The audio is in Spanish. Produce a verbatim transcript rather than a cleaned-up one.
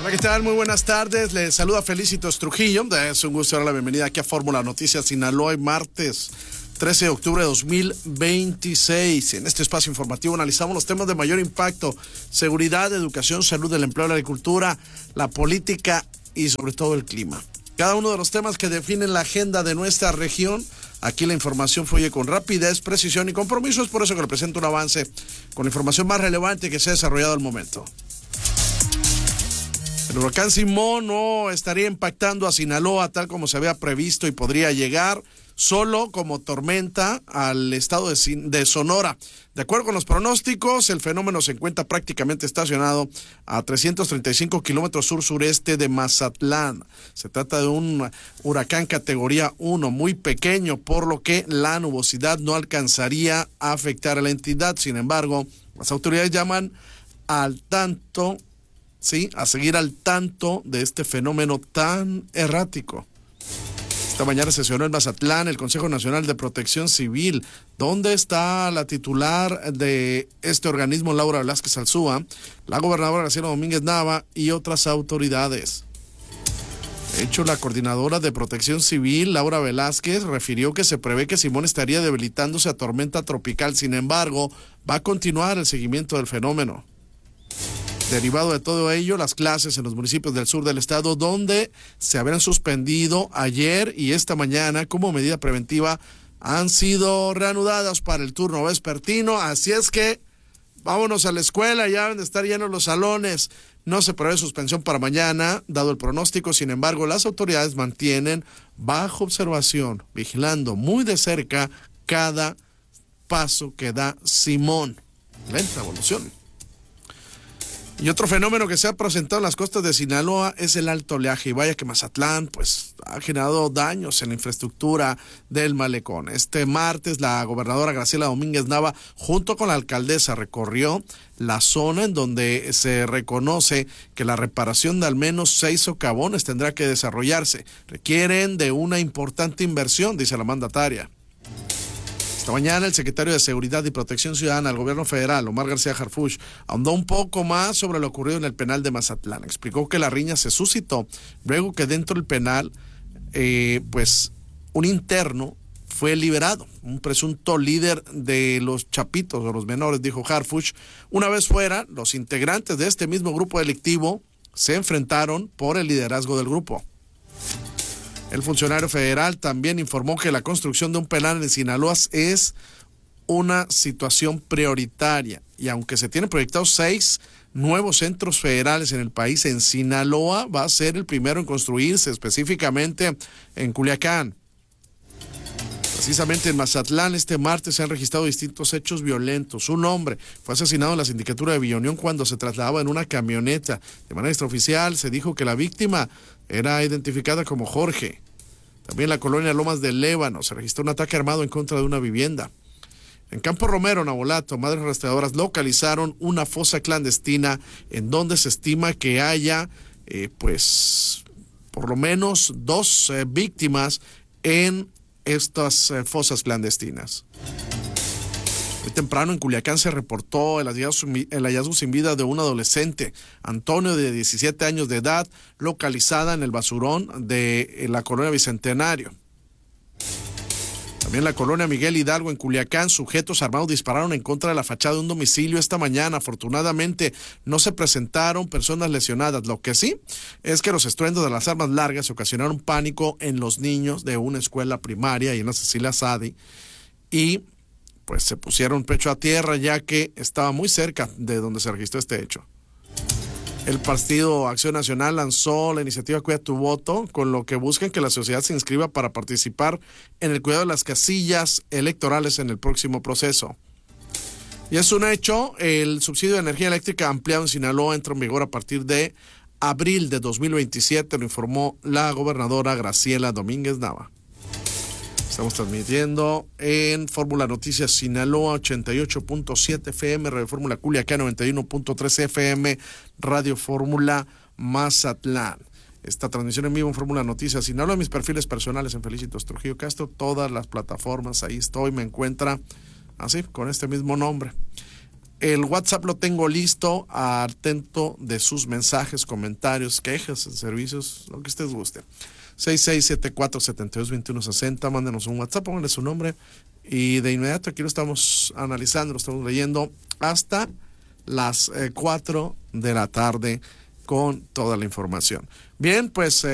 Hola, ¿qué tal? Muy buenas tardes. Les saluda Felicitos Trujillo. Es un gusto dar la bienvenida aquí a Fórmula Noticias Sinaloa, hoy martes trece de octubre de dos mil veintiséis. En este espacio informativo analizamos los temas de mayor impacto: seguridad, educación, salud, el empleo, la agricultura, la política y sobre todo el clima. Cada uno de los temas que definen la agenda de nuestra región. Aquí la información fluye con rapidez, precisión y compromiso. Es por eso que le presento un avance con la información más relevante que se ha desarrollado al momento. El huracán Simón no estaría impactando a Sinaloa tal como se había previsto y podría llegar solo como tormenta al estado de, de Sonora. De acuerdo con los pronósticos, el fenómeno se encuentra prácticamente estacionado a trescientos treinta y cinco kilómetros sur-sureste de Mazatlán. Se trata de un huracán categoría uno, muy pequeño, por lo que la nubosidad no alcanzaría a afectar a la entidad. Sin embargo, las autoridades llaman al tanto, sí, a seguir al tanto de este fenómeno tan errático. Esta mañana sesionó en Mazatlán el Consejo Nacional de Protección Civil, donde está la titular de este organismo, Laura Velázquez Alzúa, la gobernadora Graciela Domínguez Nava y otras autoridades. De hecho, la coordinadora de Protección Civil, Laura Velázquez, refirió que se prevé que Simón estaría debilitándose a tormenta tropical. Sin embargo, va a continuar el seguimiento del fenómeno. Derivado de todo ello, las clases en los municipios del sur del estado, donde se habían suspendido ayer y esta mañana como medida preventiva, han sido reanudadas para el turno vespertino. Así es que vámonos a la escuela, ya deben de estar llenos los salones. No se prevé suspensión para mañana, dado el pronóstico. Sin embargo, las autoridades mantienen bajo observación, vigilando muy de cerca cada paso que da Simón. Lenta evolución. Y otro fenómeno que se ha presentado en las costas de Sinaloa es el alto oleaje. Y vaya que Mazatlán pues ha generado daños en la infraestructura del malecón. Este martes la gobernadora Graciela Domínguez Nava junto con la alcaldesa recorrió la zona en donde se reconoce que la reparación de al menos seis socavones tendrá que desarrollarse. Requieren de una importante inversión, dice la mandataria. Esta mañana el secretario de Seguridad y Protección Ciudadana del gobierno federal, Omar García Harfuch, ahondó un poco más sobre lo ocurrido en el penal de Mazatlán. Explicó que la riña se suscitó luego que dentro del penal, eh, pues un interno fue liberado, un presunto líder de los chapitos o los menores, dijo Harfuch. Una vez fuera, los integrantes de este mismo grupo delictivo se enfrentaron por el liderazgo del grupo. El funcionario federal también informó que la construcción de un penal en Sinaloa es una situación prioritaria y aunque se tienen proyectados seis nuevos centros federales en el país, en Sinaloa va a ser el primero en construirse, específicamente en Culiacán. Precisamente en Mazatlán este martes se han registrado distintos hechos violentos. Un hombre fue asesinado en la sindicatura de Villa Unión cuando se trasladaba en una camioneta. De manera extraoficial se dijo que la víctima era identificada como Jorge. También en la colonia Lomas del Lébano se registró un ataque armado en contra de una vivienda. En Campo Romero, Nabolato, madres rastreadoras localizaron una fosa clandestina en donde se estima que haya, eh, pues, por lo menos dos eh, víctimas en estas eh, fosas clandestinas. Muy temprano en Culiacán se reportó el hallazgo, el hallazgo sin vida de un adolescente, Antonio, de diecisiete años de edad, localizada en el basurón de la colonia Bicentenario. También en la colonia Miguel Hidalgo, en Culiacán, sujetos armados dispararon en contra de la fachada de un domicilio esta mañana. Afortunadamente no se presentaron personas lesionadas. Lo que sí es que los estruendos de las armas largas ocasionaron pánico en los niños de una escuela primaria y en la Cecilia Sadi, y pues se pusieron pecho a tierra ya que estaba muy cerca de donde se registró este hecho. El Partido Acción Nacional lanzó la iniciativa Cuida tu Voto, con lo que buscan que la sociedad se inscriba para participar en el cuidado de las casillas electorales en el próximo proceso. Y es un hecho, el subsidio de energía eléctrica ampliado en Sinaloa entra en vigor a partir de abril de dos mil veintisiete, lo informó la gobernadora Graciela Domínguez Nava. Estamos transmitiendo en Fórmula Noticias Sinaloa ochenta y ocho punto siete F M, Radio Fórmula Culiacán noventa y uno punto tres F M, Radio Fórmula Mazatlán. Esta transmisión en vivo en Fórmula Noticias Sinaloa, mis perfiles personales en Felicitos Trujillo Castro, todas las plataformas, ahí estoy, me encuentra así, con este mismo nombre. El WhatsApp lo tengo listo, atento de sus mensajes, comentarios, quejas, servicios, lo que ustedes guste. seis seis siete cuatro siete dos dos uno seis cero, mándenos un WhatsApp, pónganle su nombre y de inmediato aquí lo estamos analizando, lo estamos leyendo hasta las eh, cuatro de la tarde con toda la información. Bien, pues... Eh,